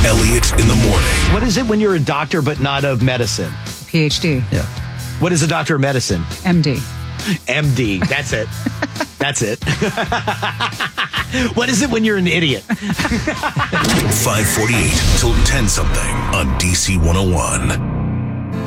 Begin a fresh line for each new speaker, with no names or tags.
Elliott in the morning.
What is it when you're a doctor but not of medicine?
PhD.
Yeah. What is a doctor of medicine?
MD.
MD. That's it. That's it. What is it when you're an idiot?
548 till 10 something on DC 101.